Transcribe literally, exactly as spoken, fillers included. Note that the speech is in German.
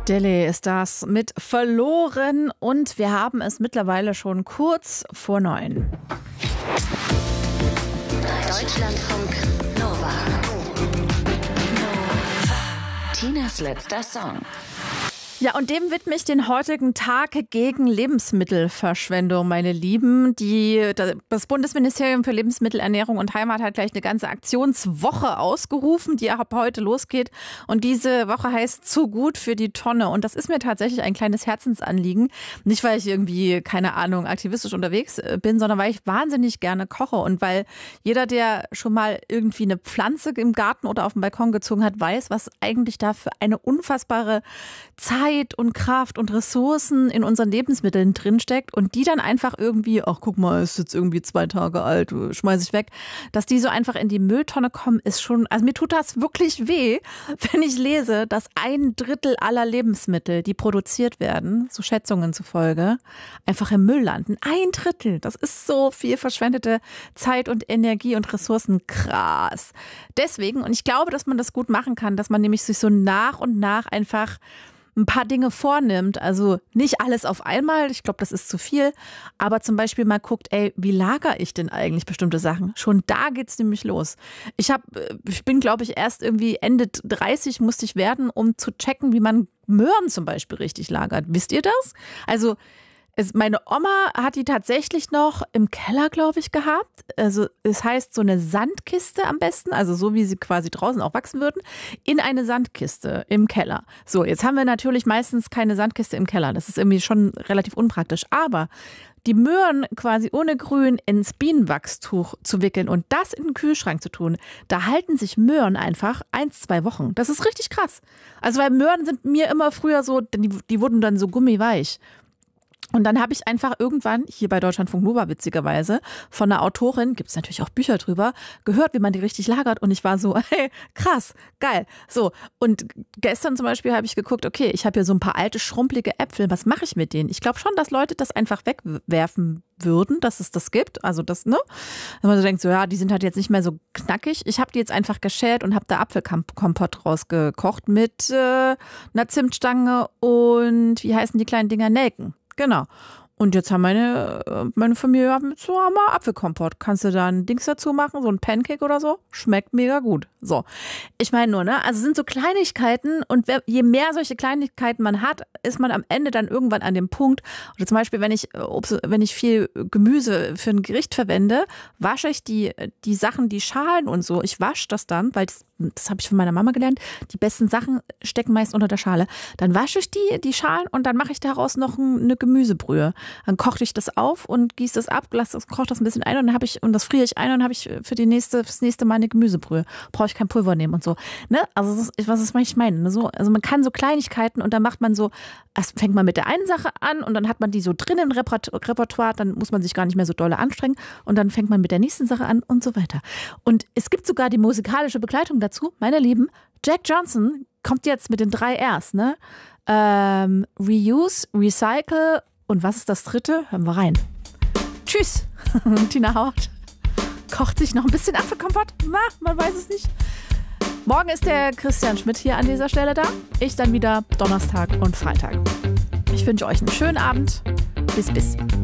Dele ist das mit Verloren und wir haben es mittlerweile schon kurz vor neun. Deutschlandfunk Nova. Nova. Tinas letzter Song. Ja, und dem widme ich den heutigen Tag gegen Lebensmittelverschwendung, meine Lieben. Die, das Bundesministerium für Lebensmittelernährung und Heimat hat gleich eine ganze Aktionswoche ausgerufen, die ab heute losgeht. Und diese Woche heißt "Zu gut für die Tonne". Und das ist mir tatsächlich ein kleines Herzensanliegen. Nicht, weil ich irgendwie, keine Ahnung, aktivistisch unterwegs bin, sondern weil ich wahnsinnig gerne koche. Und weil jeder, der schon mal irgendwie eine Pflanze im Garten oder auf dem Balkon gezogen hat, weiß, was eigentlich da für eine unfassbare Zeit und Kraft und Ressourcen in unseren Lebensmitteln drinsteckt und die dann einfach irgendwie, ach guck mal, ist jetzt irgendwie zwei Tage alt, schmeiß ich weg, dass die so einfach in die Mülltonne kommen, ist schon, also mir tut das wirklich weh, wenn ich lese, dass ein Drittel aller Lebensmittel, die produziert werden, so Schätzungen zufolge, einfach im Müll landen. Ein Drittel, das ist so viel verschwendete Zeit und Energie und Ressourcen, krass. Deswegen, und ich glaube, dass man das gut machen kann, dass man nämlich sich so nach und nach einfach ein paar Dinge vornimmt, also nicht alles auf einmal, ich glaube, das ist zu viel, aber zum Beispiel mal guckt, ey, wie lagere ich denn eigentlich bestimmte Sachen? Schon da geht's nämlich los. Ich habe, ich bin, glaube ich, erst irgendwie Ende dreißig musste ich werden, um zu checken, wie man Möhren zum Beispiel richtig lagert. Wisst ihr das? Also Es, meine Oma hat die tatsächlich noch im Keller, glaube ich, gehabt. Also es heißt so eine Sandkiste am besten, also so wie sie quasi draußen auch wachsen würden, in eine Sandkiste im Keller. So, jetzt haben wir natürlich meistens keine Sandkiste im Keller. Das ist irgendwie schon relativ unpraktisch. Aber die Möhren quasi ohne Grün ins Bienenwachstuch zu wickeln und das in den Kühlschrank zu tun, da halten sich Möhren einfach eins, zwei Wochen. Das ist richtig krass. Also weil Möhren sind mir immer früher so, die, die wurden dann so gummiweich. Und dann habe ich einfach irgendwann, hier bei Deutschlandfunk Nova witzigerweise, von einer Autorin, gibt es natürlich auch Bücher drüber, gehört, wie man die richtig lagert. Und ich war so, hey, krass, geil. So, und gestern zum Beispiel habe ich geguckt, okay, ich habe hier so ein paar alte, schrumpelige Äpfel, was mache ich mit denen? Ich glaube schon, dass Leute das einfach wegwerfen würden, dass es das gibt. Also das, ne? Wenn man so denkt, so ja, die sind halt jetzt nicht mehr so knackig. Ich habe die jetzt einfach geschält und habe da Apfelkompott rausgekocht mit äh, einer Zimtstange und wie heißen die kleinen Dinger? Nelken. Genau. Und jetzt haben meine, meine Familie mit so haben wir Apfelkompott. Kannst du da ein Dings dazu machen, so ein Pancake oder so? Schmeckt mega gut. So. Ich meine nur, ne? Also es sind so Kleinigkeiten und je mehr solche Kleinigkeiten man hat, ist man am Ende dann irgendwann an dem Punkt. Oder zum Beispiel, wenn ich, wenn ich viel Gemüse für ein Gericht verwende, wasche ich die, die Sachen, die Schalen und so. Ich wasche das dann, weil das, das habe ich von meiner Mama gelernt. Die besten Sachen stecken meist unter der Schale. Dann wasche ich die, die Schalen und dann mache ich daraus noch eine Gemüsebrühe. Dann koche ich das auf und gieße das ab, lasse das, koche das ein bisschen ein und dann habe ich, und das friere ich ein und dann habe ich für die nächste, fürs nächste Mal eine Gemüsebrühe. Brauche ich kein Pulver nehmen und so. Ne? Also das ist, was ist, was ich meine. Ne? So, also man kann so Kleinigkeiten und dann macht man so, erst fängt man mit der einen Sache an und dann hat man die so drin im Repertoire, dann muss man sich gar nicht mehr so dolle anstrengen und dann fängt man mit der nächsten Sache an und so weiter. Und es gibt sogar die musikalische Begleitung dazu, meine Lieben. Jack Johnson kommt jetzt mit den drei R's, ne? Ähm, Reuse, Recycle und was ist das dritte? Hören wir rein. Tschüss. Tina Haupt kocht sich noch ein bisschen Apfelkompott. Na, man weiß es nicht. Morgen ist der Christian Schmidt hier an dieser Stelle da. Ich dann wieder Donnerstag und Freitag. Ich wünsche euch einen schönen Abend. Bis, bis.